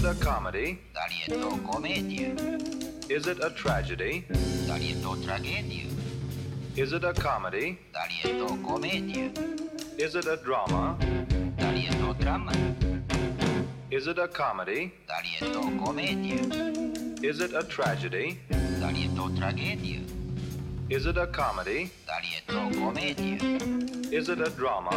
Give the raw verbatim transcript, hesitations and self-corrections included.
it a comedy? Dali je to komedija. Is it a tragedy? Dali je to tragedija. Is it a comedy? Dali je to komedija. Is it a drama? Dali je to drama. Is it a comedy? Dali je to komedija. Is it a tragedy? Dali je to tragedija. Is it a comedy? Dali je to komedija. Is it a drama?